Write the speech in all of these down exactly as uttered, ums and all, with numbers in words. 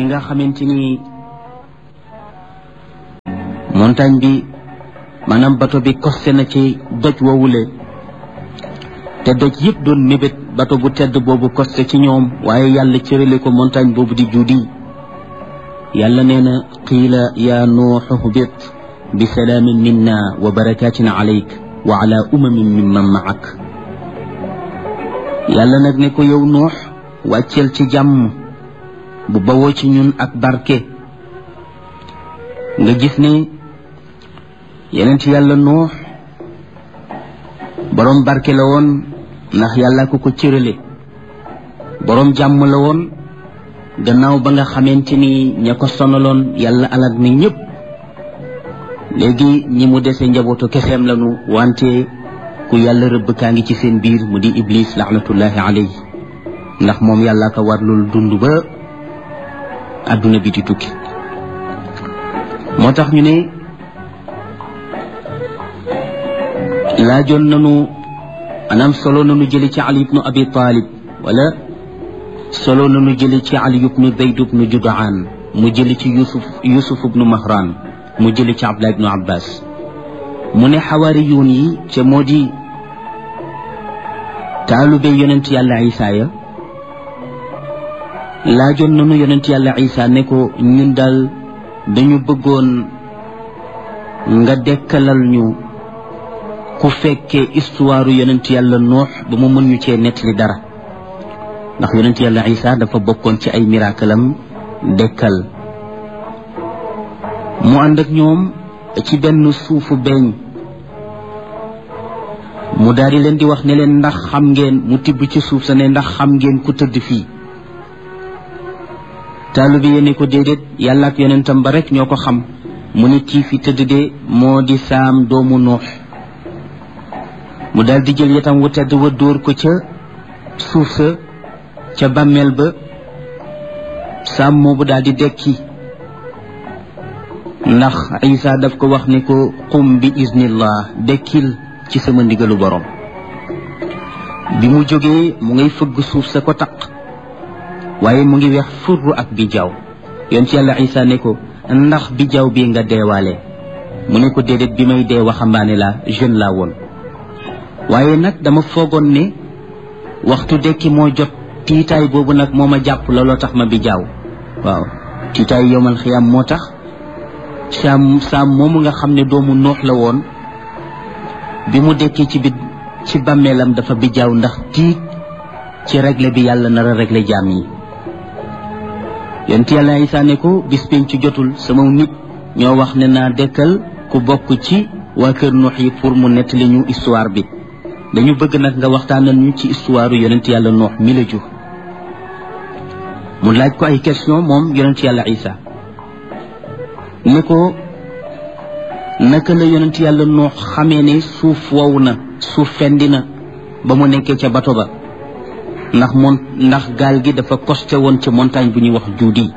bi nga xamante ni montagne bi maanaam bato bi costé na ci doj woowule te doj yëpp doon mébét bato bu tedd boobu costé ci ñoom waaye yàlla cërale ko montagne boobu di juudi yàlla nee na qiila yaa nuuxu hbit bi salaamin minna wa barakatin alayk wa ala umamin mimman maak yàlla nag ne ko yow nuux wàcceel ci jàmm bu bawoo ci ñun ak barke nga gis ne yenent yàlla nuux boroom barke la woon ndax yàlla ko ko cërale boroom jàmm la woon gannaaw ba nga xamante ni ña ko sonaloon yàlla alag na ñëpp léegi ñi mu dese njabootu keseem lañu wante ku yàlla rëbb kaa ngi ci seen biir mu di iblis laxnatullahi alayhi ndax moom yàlla ko warlul dund ba adduna bi di tukki moo tax ñu ne laajoon nanu maanaam solo nanu jëli ci ali ibnu abi talib wala solo nanu jëli ci ali ibnu zayd ibnu judaan mu jëli ci yusuf yusuf ibnu mahran mu jëli ci abdullah ibnu abbas mu ne xawaariyuun yi ca moo di taalube yonent yàlla isa ya laajoon nanu yonent yàlla isa ne ko ñun daal dañu bëggoon nga dekkalal ñu ku fekkee histoire yonent yàlla nuux ba mu mën ñu cee nettali dara ndax yonent yàlla isa dafa bokkoon ci ay miracle am dekkal mu ànd ak ñoom ci benn suufu beeñ mu daal di leen di wax ne leen ndax xam ngeen mu tibb ci suuf sa ne ndax xam ngeen ku tëdd fii taalibe yi ne ko déedéet yàlla ak yonentam ba rek ñoo ko xam mu ne kii fi tëdd de moo di saam doomu nuux mu daal di jël yatam wu tedd wa dóor ko ca suuf sa ca bàmmeel ba saam moobu daal di dekki ndax isa daf ko wax ne ko qum bi iznillah dekkil ci sama ndigalu borom bi mu jógee mu ngay fëgg suuf sa ko taq waaye mu ngi weex furru ak bijaaw yoon ci yàlla isa ne ko ndax bijaaw bii nga deewaale mu ne ko déedéet bi may dee waxambaane la jeune laa woon waaye nag dama foogoon ne waxtu dekki moo jot tiitaay boobu nag moo ma jàpp looloo tax ma bijaaw waaw tiitaay yowmal xiyaam moo tax saam saam moomu nga xam ne doomu noox la woon bi mu dekkee ci bi ci bàmmeelam dafa bijaaw ndax tiit ci réglé bi yàlla nar a réglé jaam yi yonent yàlla Isaa ne ko bis pénc ci jotul sama nit ñoo wax ne naa dekkal ku bokk ci waa kër Nuux yi pour mu nettali ñu histoire bi dañu bëgg nag nga waxtaanal ñu ci histoire yonent yàlla Nuux mi la jur mu laaj ko ay question moom yonent yàlla Isaa ne ko naka la yonent yàlla Nuux xamee ne suuf wow na suuf fendi na ba mu nekkee ca bato ba ndax moom ndax gaal gi dafa costé woon ca montagne bu ñuy wax juudi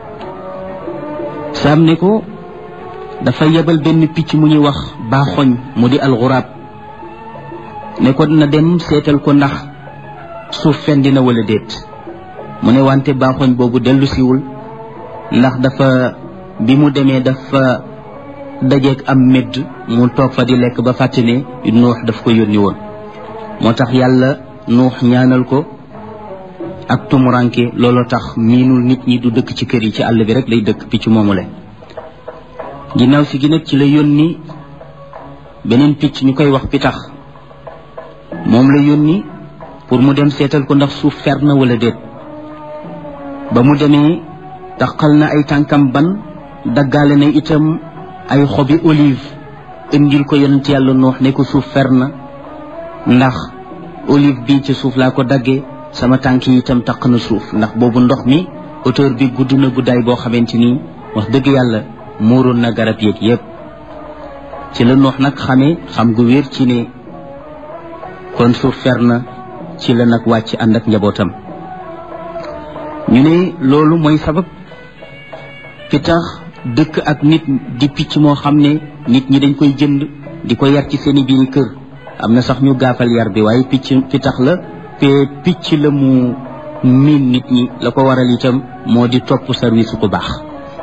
saam ne ko dafa yebal benn picc mu ñuy wax baaxoñ mu di alxuraab ne ko na dem seetal ko ndax suuf fendi na wala déet mu ne wante baaxoñ boobu dellu siwul ndax dafa bi mu demee dafa dajeeg am medd mu toog fa di lekk ba fàtte ne nuux daf ko yónni woon moo tax yàlla nuux ñaanal ko ak tumuranke looloo tax miinul nit ñi du dëkk ci kër yi ci àll bi rek lay dëkk picc moomu le ginnaaw si gi nag ci la yónni beneen picc ñu koy wax pitax moom la yónni pour mu dem seetal ko ndax suuf fer na wala déet ba mu demee taxal na ay tànkam ban daggaale na itam ay xobi olive indil ko yonent yàlla noox ne ko suuf fer na ndax olive bi ci suuf laa ko daggee sama tànk yi itam taq na suuf ndax boobu ndox mi hauteur bi gudd na guddaay boo xamante ni wax dëgg yàlla muoroon na garab yeeg yépp ci la noox nag xamee xam gu wér ci ne kon suuf fer na ci la nag wàcc ànd ak njabootam ñu ne loolu mooy sabab fi tax dëkk ak nit di picc moo xam ne nit ñi dañ koy jënd di ko yar ci seeni biiri kër am na sax ñu gaafal yar bi waaye picc fi tax la te picc la mu miin nit ñi la ko waral itam moo di topp service ku baax.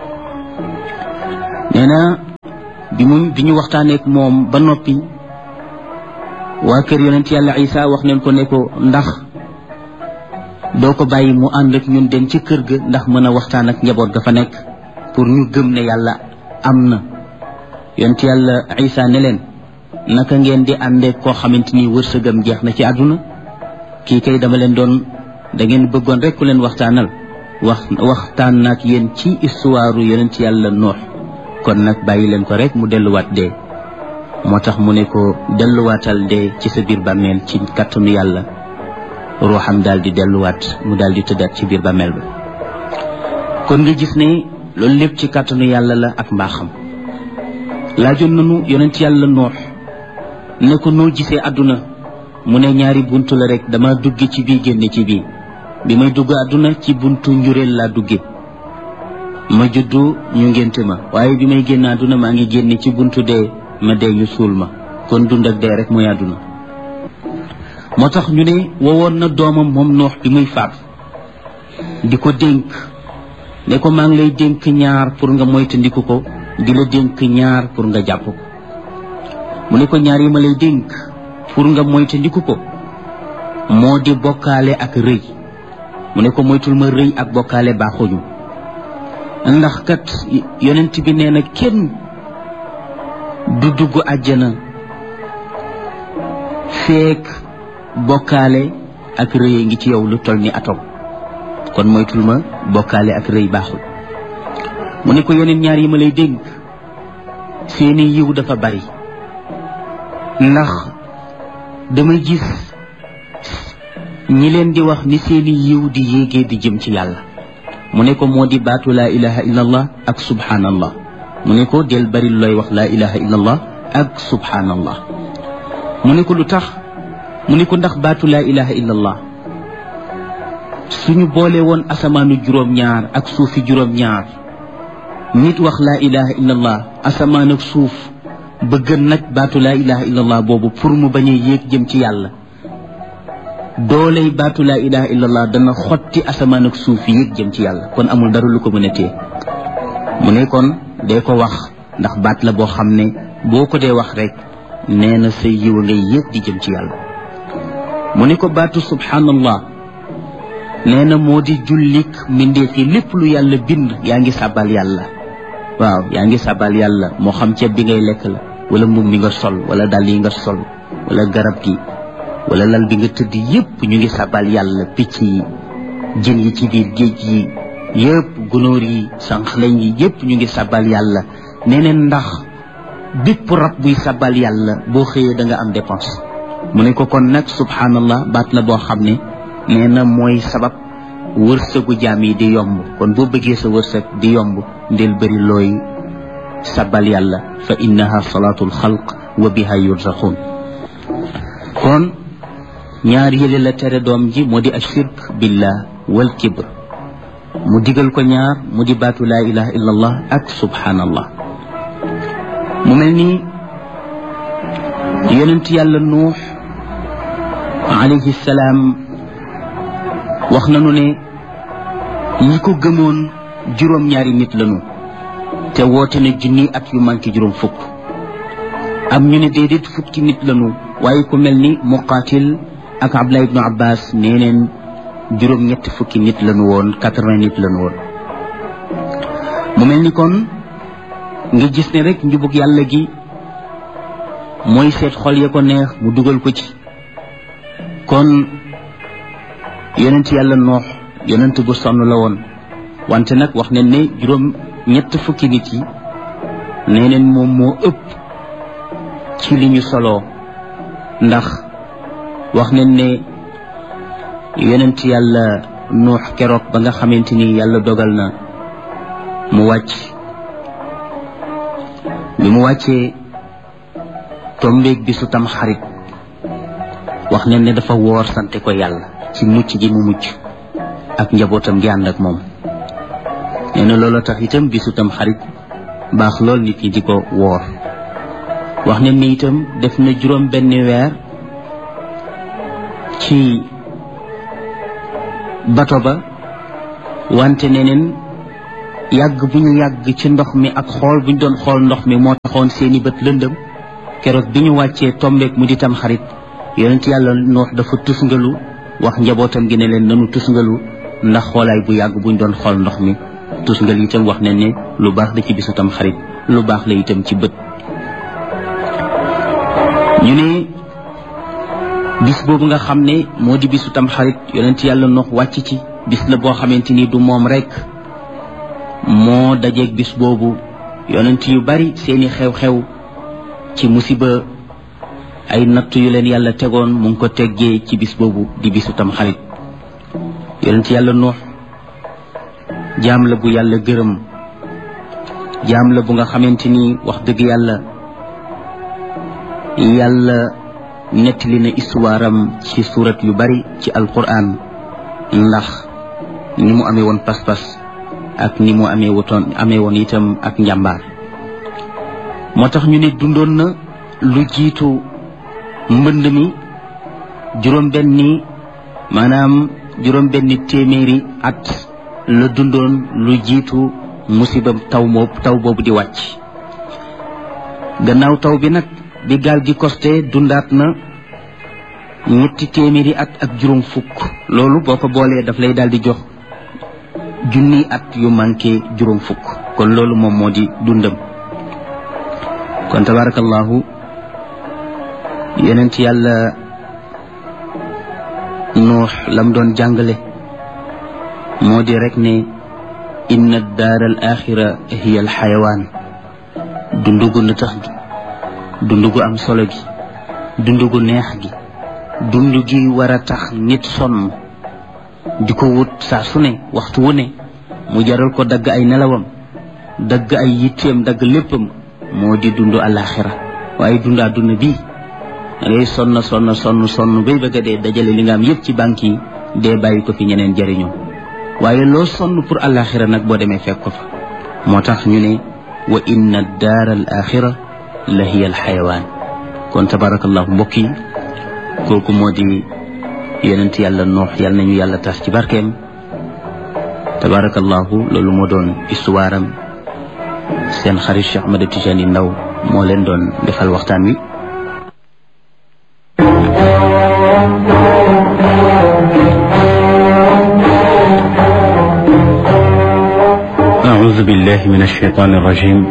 nee na bi mu bi ñu waxtaaneek moom ba noppi waa kër yonent yàlla Isa wax neen ko ne ko ndax doo ko bàyyi mu ànd ak ñun dem ci kër ga ndax mën a waxtaan ak njaboot ga fa nekk pour ñu gëm ne yàlla am na. yonent yàlla Isa ne leen naka ngeen di àndee koo xamante ni wërsëgam jeex na ci àdduna kii kay dama leen doon da ngeen bëggoon rek ku leen waxtaanal wax waxtaan naak yéen ci histoire yonent yàlla Nuux kon nag bàyyi leen ko rek mu delluwaat dee. moo tax mu ne ko delluwaatal dee ci sa biir bàmmeel ci kàttanu yàlla ruuxam daal di delluwaat mu daal di tëddaat ci biir bàmmeel ba. kon nga gis ne loolu lépp ci kàttanu yàlla la ak mbaaxam. laajoon nañu yonent yàlla Nuux ne ko noo gisee àdduna mu ne ñaari buntu la rek dama dugge ci bii génne ci bii bi may dugg àdduna ci buntu njureel laa dugge ma juddu ñu ngénte ma waaye bi may génn àdduna maa ngi génne ci buntu dee ma dee ñu suul ma kon dund ak dee rek mooy àdduna. moo tax ñu ne wowoon na doomam moom Nuux bi muy faatu di ko dénk ne ko maa ngi lay dénk ñaar pour nga moytandiku ko di la dénk ñaar pour nga jàpp ko. mu ne ko ñaar yi ma lay dénk pour nga moytandiku ko moo di bokkaale ak rëy. mu ne ko moytul ma rëy ak bokkaale baaxuñu ndax kat yonent bi nee na kenn du dugg àjjana feek bokkaale ak rëy ngi ci yow lu toll ni atom kon moytul ma bokkaale ak rëy baaxul. mu ne ko yeneen ñaar yi ma lay dénk seeni yiw dafa bari ndax damay gis ñi leen di wax ni seeni yiw di yéegee di jëm ci yàlla. mu ne ko moo di baatu laa ilaha illa allah ak subhanallah. mu ne ko del bari looy wax laa ilaha illa allah ak subhanallah. mu ne ko lu tax mu ne ko ndax baatu laa ilaha illa allah suñu boole woon asamaanu juróom-ñaar ak suufi juróom-ñaar nit wax laa ilaha illa allah asamaan ak suuf bëgg nag baatu laa ilaha illa allah boobu pour mu bañ a yéeg jëm ci yàlla dooley baatu laa ilaha illa allah dana xotti asamaan ak suuf yéeg jëm ci yàlla kon amul dara lu ko mën a téye. mu ne kon dee ko wax ndax baat la boo xam ne boo ko dee wax rek nee na say yiwa ngay yéeg di jëm ci yàlla. mu ne ko baatu subhanallah nee na moo di jullik mbindeef yi lépp lu yàlla bind yaa ngi sàbbal yàlla. waaw yaa ngi sàbbal yàlla moo xam ceeb bi ngay lekk la wala mbubb mi nga sol wala dàll yi nga sol wala garab gi wala lal bi nga tëdd yépp ñu ngi sàbbal yàlla. picc yi jën yi ci biir géej yi yépp gunóor yi sànqaleñ yi yépp ñu ngi sàbbal yàlla. neneen ndax bépp rab buy sàbbal yàlla boo xëyee da nga am dépense. mu ne ko kon nag subhanallah baat la boo xam ne nee na mooy sabab wërsëgu jaam yi di yomb kon boo bëggee sa wërsëg di yomb ndel bëri looy sàbbal yàlla fa innaha salaatul xalq wa biha yurzaqun. kon ñaar yële la tere doom ji moo di ashirk billah wal kibr mu digal ko ñaar mu di baatu laa ilaha illa allah ak subhanallah. mu mel ni yonent yàlla nuux alayhi salaam wax nañu ne ñi ko gëmoon juróom-ñaari nit lañu te woote na junni at yu manqué juróom fukk. am ñu ne déedéet fukki nit lañu waaye ku mel ni Muqaatil ak Abdullah ibnu Abbas nee neen juróom ñetti fukki nit lañu woon quatre-vingts nit lañu woon. mu mel ni kon nga gis ne rek njubug yàlla gi mooy seet xol ya ko neex mu dugal ko ci. kon yonent yàlla noox yonent bu sonn la woon wante nag wax nañ ne juróom ñett fukki nit yi nee neen moom moo ëpp ci li ñu soloo ndax wax nañ ne yonent yàlla noox keroog ba nga xamante ni yàlla dogal na mu wàcc bi mu wàccee tombeeg bi su tam xarit wax nañ ne dafa woor sante ko yàlla ci mucc gi mu mucc ak njabootam gi ànd ak moom. nee na loolu tax itam bisu tam xarit baax lool nit ñi di ko woor. wax nañ ne itam def na juróom benn weer ci bato ba wante neneen yàgg bu ñu yàgg ci ndox mi ak xool bu ñu doon xool ndox mi moo taxoon seeni bët lëndëm keroog bi ñu wàccee tombeek mu di tam xarit yonent yàlla Nuux dafa tusngalu wax njabootam gi ne leen nanu tusngalu ndax xoolaay bu yàgg bu ñu doon xool ndox mi tusngal itam wax ne ne lu baax la ci bisu tam xarit lu baax la itam ci bët ñu ne bis boobu nga xam ne moo di bisu tam xarit yonent yàlla Nuux wàcc ci bis la boo xamante ni du moom rekk moo dajeeg bis boobu yonent yu bari seeni xew-xew ci musiba ay natt yu leen yàlla tegoon mu ngi ko teggee ci bis boobu di bisu tam xarit yonent yàlla Nuux jaam la bu yàlla gërëm jaam la bu nga xamante ni wax dëgg yàlla yàlla nettali na histoire am ci surat yu bari ci alquran ndax ni mu amee woon pas-pas ak ni mu amee wotoon amee woon itam ak njàmbaar moo tax ñu ne dundoon na lu jiitu mbënd mi juróom benni maanaam juróom benni téeméeri at la dundoon lu jiitu musiba taw moob taw boobu di wàcc gannaaw taw bi nag bi gaal gi costé dundaat na ñetti téeméeri at ak juróom fukk loolu boo ko boolee daf lay daal di jox junni at yu manqué juróom fukk kon loolu moom moo di dundam kon tabarakallahu yonent yàlla Nuux lam doon jàngale moo di rek ne inna daar al axira hiya al xayawaan dundugu na tax gi dundugu am solo gi dundugu neex gi dundu gi war a tax nit sonn di ko wut saa su ne waxtu wu ne mu jaral ko dagg ay nelawam dagg ay yitteem dagg léppam moo di dundu alaxira waaye dundu àdduna bii da ngay sonn sonn sonn sonn bay bëgg a dee dajale li nga am yëpp ci banque yi dee bàyyi ko fi ñeneen jariñoo waaye loo sonn pour alaxira nag boo demee fekk ko fa moo tax ñu ne wa inna daar al axira la hiya al xayawaan kon tabarakallahu mbokk yi kooku moo di yonent yàlla Nuux yàlla nañu yàlla tas ci barkeem tabarakallahu loolu moo doon histoire am seen xarit Cheikh Ahmed Tidiane Ndao moo leen doon defal waxtaan wi أعوذ بالله من الشيطان الرجيم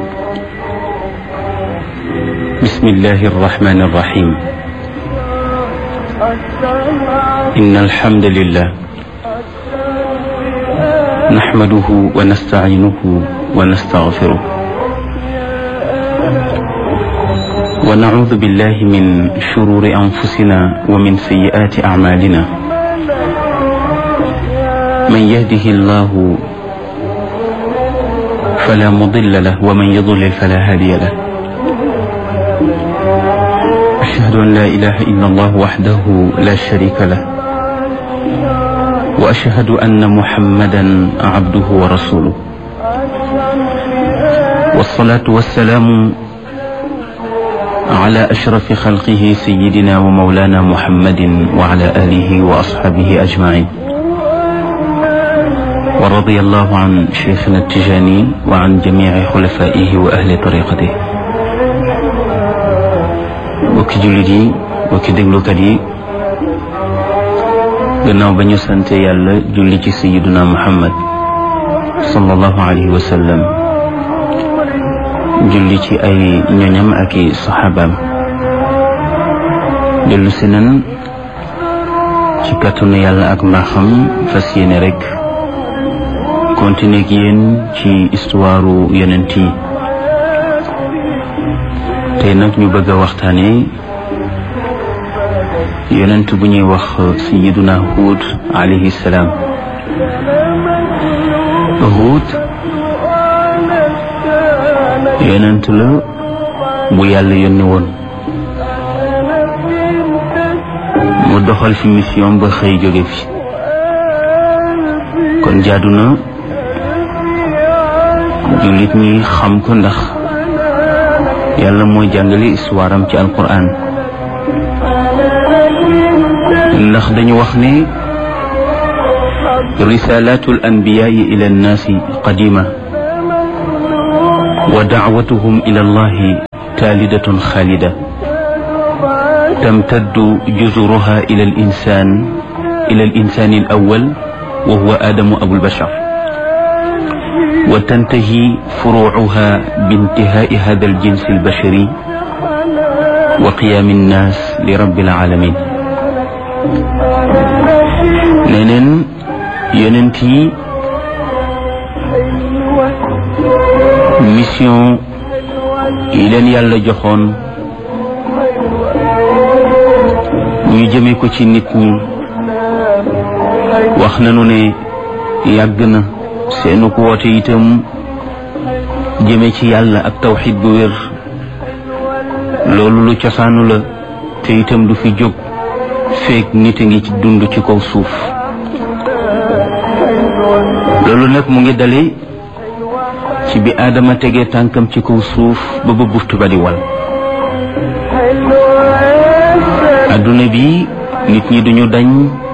بسم الله الرحمن الرحيم إن الحمد لله نحمده ونستعينه ونستغفره ونعوذ بالله من شرور أنفسنا ومن سيئات أعمالنا من يهده الله فلا مضل له ومن يضلل فلا هادي له أشهد أن لا إله إلا الله وحده لا شريك له وأشهد أن محمدا عبده ورسوله والصلاة والسلام على أشرف خلقه سيدنا ومولانا محمد وعلى آله وأصحابه أجمعين ورضي الله عن شيخنا التجاني وعن جميع خلفائه وأهل طريقته bokki jullit yi bokki déglukat yi gannaaw ba ñu sante yàlla julli ci sayiduna muhammad sallallahu alayhi wa sallam julli ci ay ñoñam ak i saxaabaam dellu si nan ci kàttanu yàlla ak mbaaxam fas yéene rek continuer ak yéen ci histoire yonent yi tey nag ñu bëgg a waxtaane yonent bu ñuy wax sayiduna Huud alayhi salaam Huud yonent la bu yàlla yónni woon mu doxal fi mission ba xëy jóge fi kon jaadu na jullit ñi xam ko ndax yàlla mooy jàngale histoire am ci alquran ndax dañu wax ne رسالات الأنبياء إلى الناس قديمة ودعوتهم إلى الله تالدة خالدة تمتد جذورها إلى الإنسان إلى الإنسان الأول وهو آدم أبو البشر وتنتهي فروعها بانتهاء هذا الجنس البشري وقيام الناس لرب العالمين ننن يننتي mission yi leen yàlla joxoon ñu jëme ko ci nit ñi wax nañu ne yàgg na seenu ko woote itam jëme ci yàlla ak tawxid bu wér loolu lu cosaanu la te itam du fi jóg feek nit a ngi ci dund ci kaw suuf loolu nag mu ngi dale ci bi Aadama tegee tànkam ci kaw suuf ba ba buftu ba di wal adduna bi nit ñi duñu dañ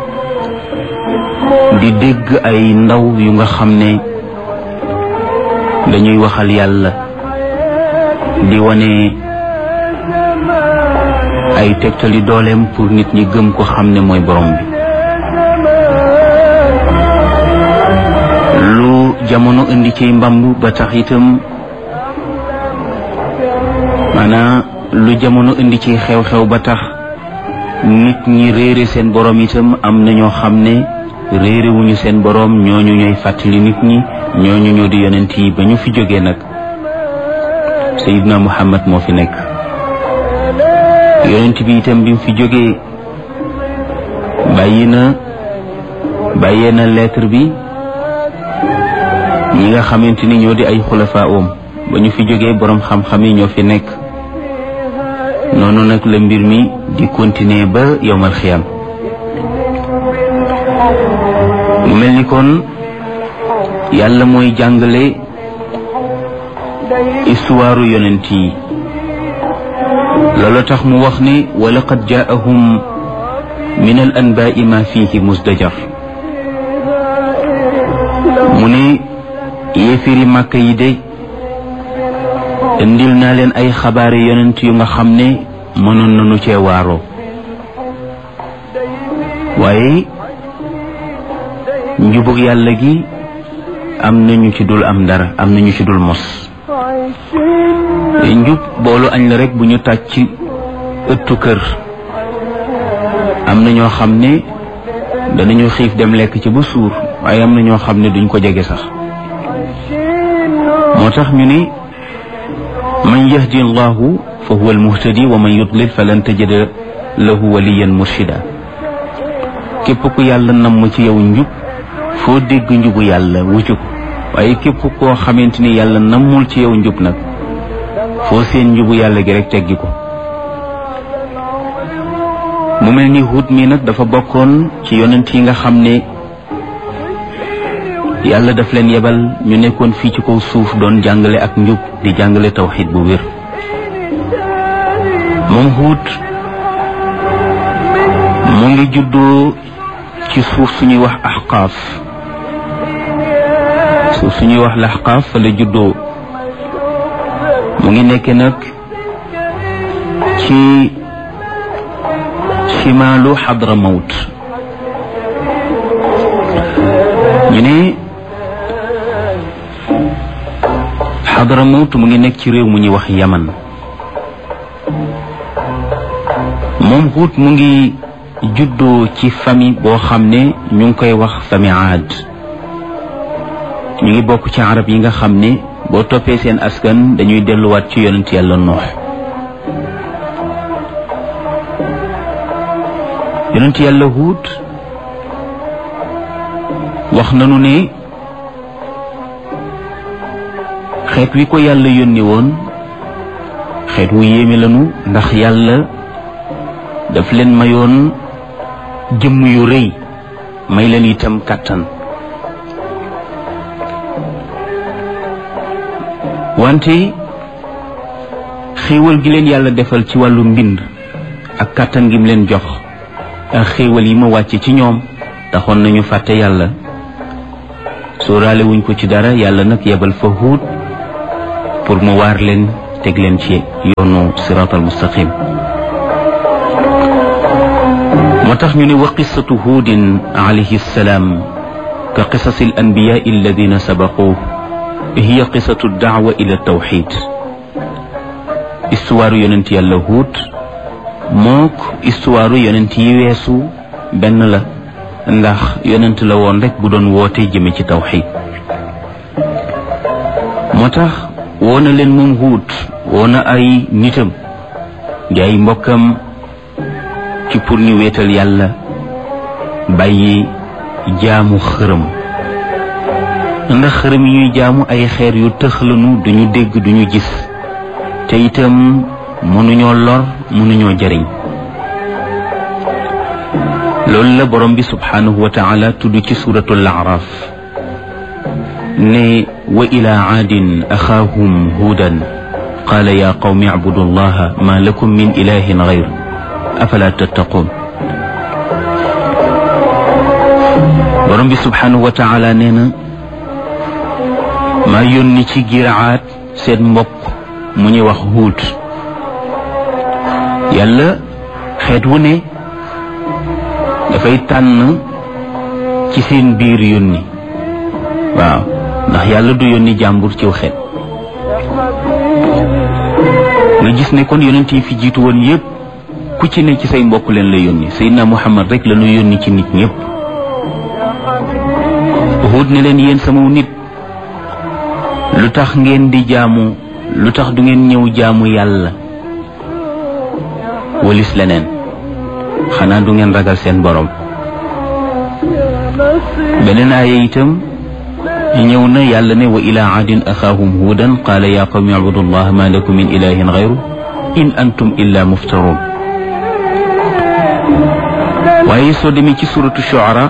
di dégg ay ndaw yu nga xam ne dañuy waxal yàlla di wane ay tegtali dooleem pour nit ñi gëm ko xam ne mooy borom bi lu jamono indi ci mbamb ba tax itam maanaam lu jamono indi ci xew-xew ba tax nit ñi réere seen borom itam am na ñoo xam ne réere wuñu seen borom ñooñu ñooy fàttali nit ñi ñooñu ñoo di yonent yi ba ñu fi jógee nag Seydina Muhammad moo fi nekk yonent bi itam bi mu fi jógee bàyyi na bàyyee na lettre bi ñi nga xamante ni ñoo di ay xulafaa om ba ñu fi jógee borom xam-xam yi ñoo fi nekk noonu nag la mbir mi di continuer ba yowmal xiyam mu mel ni kon yàlla mooy jàngale histoire yonent yi loolu tax mu wax ni wa laqad jaahum min al anbaai ma fihi musdajar mu ne yéefiri màkk yi de indil naa leen ay xabaari yonent yu nga xam ne mënoon nañu cee waaroo waaye njubug yàlla gi am nañu ci dul am dara am nañu ci dul mos njub boolu añ la rek bu ñu tàcc ci ëttu kër am na ñoo xam ne danañu xiif dem lekk ci ba suur waaye am na ñoo xam ne duñ ko jege sax moo tax ñu ni man yahdi allahu fa huwa almuhtadi wa man yudlil falan tajida lahu waliyan murshida képp ku yàlla namm ci yow njub foo dégg njubu yàlla wuccu ko waaye képp koo xamante ni yàlla nammul ci yow njub nag foo seen njubu yàlla gi rek teggi ko mu mel ni Huud mi nag dafa bokkoon ci yonent yi nga xam ne yàlla daf leen yebal ñu nekkoon fii ci kaw suuf doon jàngale ak njub di jàngale tawxiid bu wér moom Huud mu ngi juddoo ci suuf suñuy wax Ahqaaf suuf suñuy wax Lahqaaf fa la juddoo mu ngi nekk nag ci shimaalu Hadramawt ñu ne Hadramawt mu ngi nekk ci réew mu ñuy wax Yaman moom Huud mu ngi juddoo ci famille boo xam ne ñu ngi koy wax famille Aad ñu ngi bokk ci arab yi nga xam ne boo toppee seen askan dañuy delluwaat ci yonent yàlla Noox yonent yàlla Huud wax nanu ne xeet wi ko yàlla yónni woon xeet wu yéeme lanu ndax yàlla daf leen mayoon jëmm yu rëy may leen itam kàttan wante xéewal gi leen yàlla defal ci wàllu mbind ak kàttan gi mu leen jox ak xéewal yi ma wàcce ci ñoom taxoon nañu fàtte yàlla sóoraale wuñ ko ci dara. yàlla nag yebal fa Huud pour mu waar leen teg leen ci yoonu siraatal mustaqim. moo tax ñu ne wa qissatu huudin alayhi salaam ka qisasi al anbiyaa alladina sabaquu hiya qissatu daawa ila tawxid. histoire yonent yàlla Huud mook histoire yonent yi weesu benn la, ndax yonent la woon rek bu doon woote jëme ci tawxid. moo tax woo na leen moom Huud, woo na ay nitam di ay mbokkam ci pour ñu wéetal yàlla, bàyyi jaamu xërëm, ndax xërëm yi ñuy jaamu ay xeer yu tëxlanu, duñu dégg duñu gis, te itam mënuñoo lor mënuñoo jariñ. loolu la borom bi subhanahu wa taala tudd ci suratul A'raf ne wa ila aadin axaahum huudan qaala ya qawmi abudu allaha ma lakum min ilahin gayr afala tattaqun. borom bi subhanahu wa taala nee na maa yónni ci giir Aad seen mbokk mu ñuy wax Huud. yàlla xeet wu ne dafay tànn ci seen biir yónni. waaw, ndax yàlla du yónni jàmbur ciw xeet. nga gis ne kon yonent yi fi jiitu woon yépp ku ci ne ci say mbokk leen la yónni. Seydina Muhammad rek la ñu yónni ci nit ñépp. Huud ne leen yéen sama nit, lu tax ngeen di jaamu, lu tax du ngeen ñëw jaamu yàlla walis leneen? xanaa du ngeen ragal seen borom? beneen aaya itam ñëw na, yàlla ne wa ila aadin axaahum huudan qaala ya qawmi abudu allah ma lakum min ilahin gayru in antum illa muftarun. waaye soo demee ci suratu shuara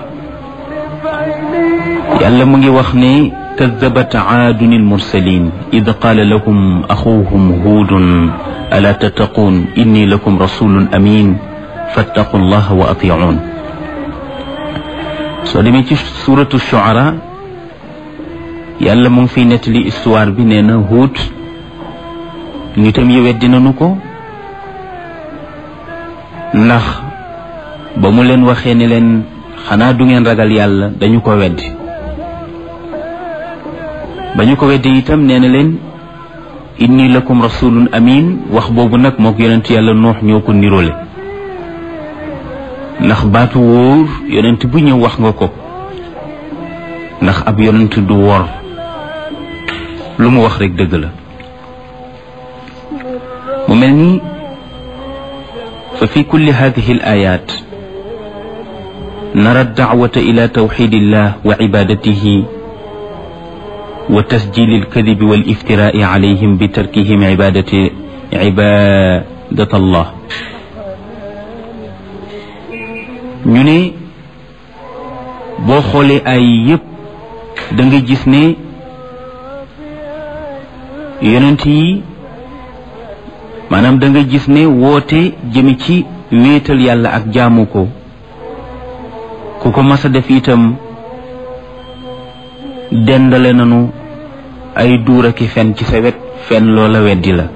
yàlla mu ngi wax ne kadabat aadun almursalin id qaala lahum axuuhum huudun alaa tattaquun inni lakum rasulun amin fattaqu llaha wa atiicuun. soo demee ci suratu shuara yàlla mu ngi fiy nettali histoire bi. nee na Huud nitam yi weddi nañu ko, ndax ba mu leen waxee ne leen xanaa du ngeen ragal yàlla dañu ko weddi. ba ñu ko weddi itam nee na leen inni lakum rasulun amin. wax boobu nag mook yonent yàlla Nuux ñoo ko niroole, ndax baatu wóor yonent bu ñëw wax nga ko, ndax ab yonent du wor, lu mu wax rek dëgg la. mu mel ni fa fi kulli hadihi al ayat nara da'wata ila tawxidillah wa ibadatihi wa tasjili alkadibi wal iftiraai alayhim bi tarkihim ibadati ibadat allah. ñu ne boo xoolee ay yépp da nga gis ne yonent yi maanaam da nga gis ne woote jëme ci wéetal yàlla ak jaamu ko ku ko mas a def itam dendale nanu ay duur aki fen ci sa wet, fen loola weddi la.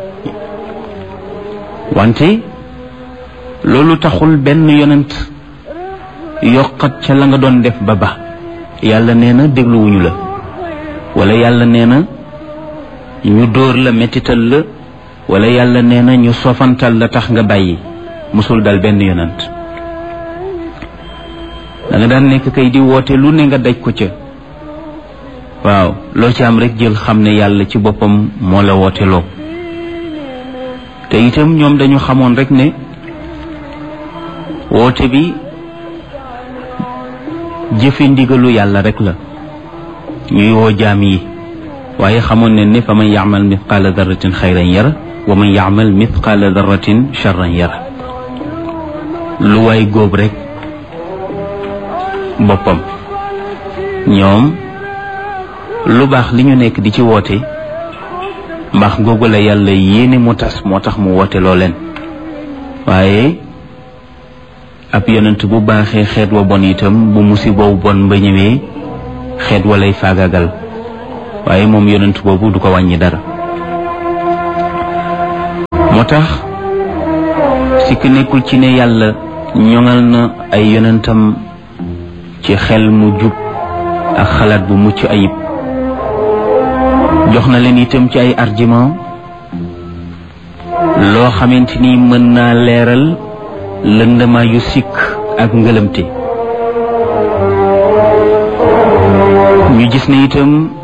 wante loolu taxul benn yonent yokkat ca la nga doon def ba ba yàlla nee na dégluwuñu la, wala yàlla nee na ñu dóor la mettital la, wala yàlla nee na ñu sofantal la tax nga bàyyi. musul dal benn yonent. da nga daan nekk kay di woote lu ne nga daj ko ca, waaw loo ci am rek jël xam ne yàlla ci boppam moo la woote loo. te itam ñoom dañu xamoon rek ne woote bi jëfe ndigalu yàlla rek la, ñuy woo jaam yi, waaye xamoon ne ne fa man yaamal mithqaala darratin xayran yara wa man yaamal mithqaala darratin charran yara. lu waay góob rek boppam. ñoom lu baax li ñu nekk di ci woote, mbaax googu la yàlla yéene mu tas, moo tax mu woote loo leen. waaye ab yonent bu baaxee xeet wa bon itam bu musiba bu bon ba ñëwee xeet walay faagagal waaye moom yonent boobu du ko wàññi dara. moo tax sikk nekkul ci ne yàlla ñoŋal na ay yonentam ci xel mu jub ak xalaat bu mucc ayib, jox na leen itam ci ay argument loo xamante ni mën naa leeral lëndama yu sikk ak ngëlëmte. ñu gis ne itam